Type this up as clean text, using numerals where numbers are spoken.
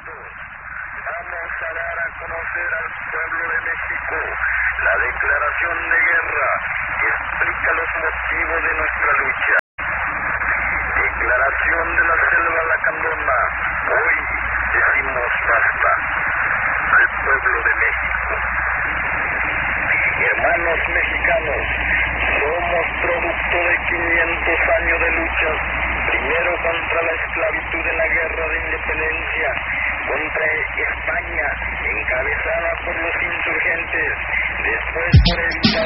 Vamos a dar a conocer al pueblo de México la declaración de guerra que explica los motivos de nuestra lucha. Declaración de la Selva Lacandona. Hoy decimos basta al pueblo de México. Hermanos mexicanos, somos producto de 500 años de luchas, primero contra la esclavitud en la guerra de independencia, contra España, encabezada por los insurgentes, después por evitar